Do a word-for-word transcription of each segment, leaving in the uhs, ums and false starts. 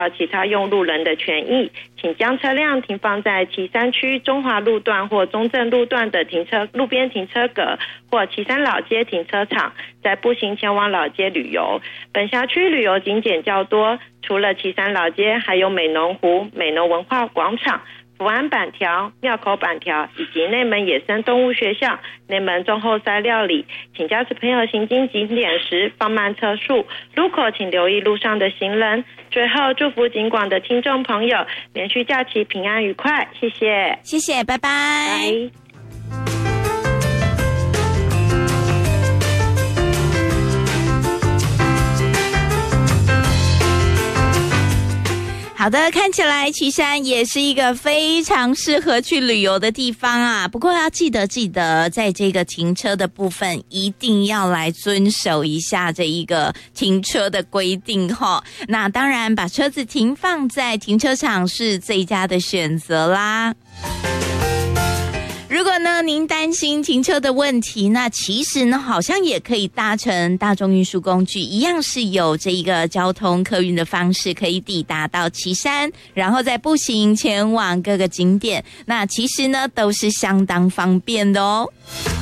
其他用路人的权益，请将车辆停放在旗山区中华路段或中正路段的停车路边停车格或旗山老街停车场，再步行前往老街旅游。本辖区旅游景点较多，除了旗山老街，还有美浓湖、美浓文化广场、福安板条、庙口板条以及内门野生动物学校、内门中后山料理。请驾驶朋友行经景点时放慢车速，路口请留意路上的行人。最后祝福景广的听众朋友连续假期平安愉快，谢谢， 谢谢，拜拜。 拜。 好的，看起来旗山也是一个非常适合去旅游的地方啊。不过要记得记得，在这个停车的部分，一定要来遵守一下这一个停车的规定齁。那当然，把车子停放在停车场是最佳的选择啦。如果呢您担心停车的问题，那其实呢好像也可以搭乘大众运输工具，一样是有这一个交通客运的方式可以抵达到旗山，然后再步行前往各个景点，那其实呢都是相当方便的哦。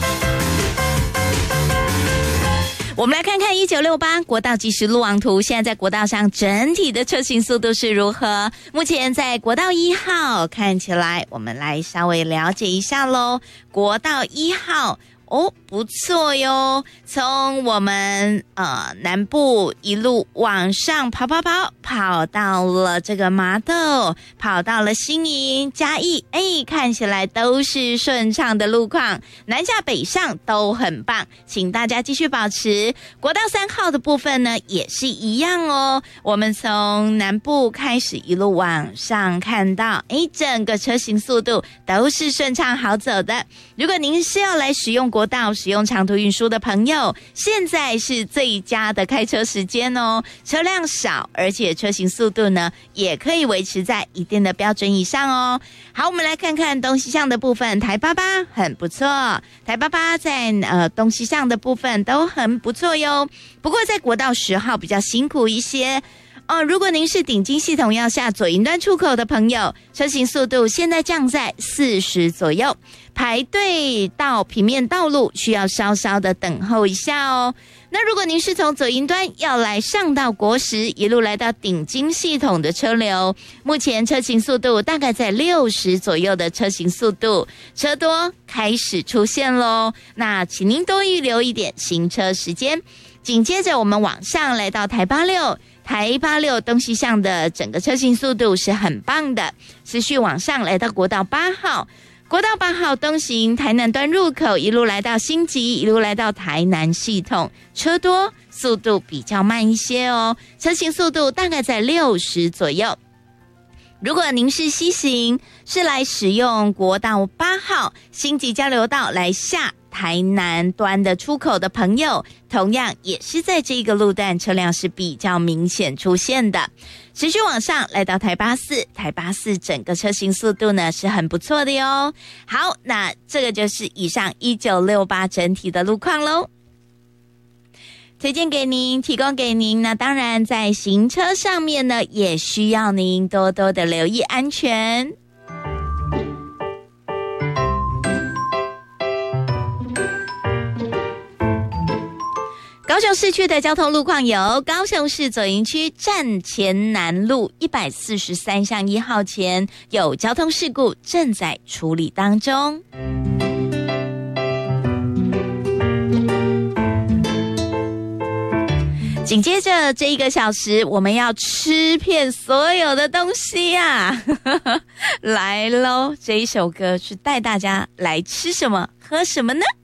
我们来看看一九六八国道即时路网图，现在在国道上整体的车行速度是如何？目前在国道一号看起来，我们来稍微了解一下咯。国道一号哦，不错哟，从我们呃南部一路往上跑跑跑，跑到了这个麻豆，跑到了新营、嘉义，哎，看起来都是顺畅的路况，南下北上都很棒，请大家继续保持。国道三号的部分呢，也是一样哦，我们从南部开始一路往上看到，哎，整个车行速度都是顺畅好走的。如果您是要来使用国道、使用长途运输的朋友，现在是最佳的开车时间哦，车辆少，而且车行速度呢也可以维持在一定的标准以上哦。好，我们来看看东西向的部分，台八八很不错，台八八在呃东西向的部分都很不错哟。不过在国道十号比较辛苦一些。哦，如果您是顶金系统要下左营端出口的朋友，车行速度现在降在四十左右，排队到平面道路需要稍稍的等候一下哦。那如果您是从左营端要来上到国十，一路来到顶金系统的车流，目前车行速度大概在六十左右的车行速度，车多开始出现咯。那请您多预留一点行车时间。紧接着我们往上来到台八六，台八六东西向的整个车行速度是很棒的，持续往上来到国道八号，国道八号东行台南端入口，一路来到新集，一路来到台南系统，车多，速度比较慢一些哦，车行速度大概在六十左右。如果您是西行，是来使用国道八号新集交流道来下台南端的出口的朋友，同样也是在这个路段车辆是比较明显出现的。持续往上来到台八四，台八四整个车行速度呢是很不错的哟。好，那这个就是以上一九六八整体的路况咯，推荐给您，提供给您。那当然在行车上面呢，也需要您多多的留意安全。高雄市区的交通路况有：高雄市左营区站前南路一百四十三巷一号前有交通事故正在处理当中。紧接着这一个小时，我们要吃遍所有的东西呀、啊！来咯，这一首歌是带大家来吃什么喝什么呢？